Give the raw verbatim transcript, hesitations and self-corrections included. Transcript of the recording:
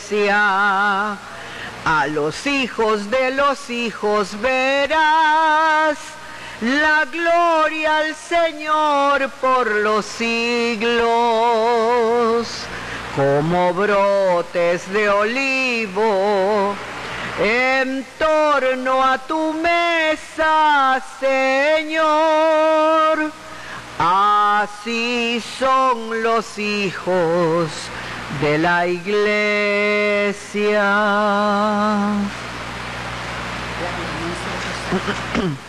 iglesia. A los hijos de los hijos verás, la gloria al Señor por los siglos. Como brotes de olivo en torno a tu mesa, Señor. Así son los hijos de la iglesia.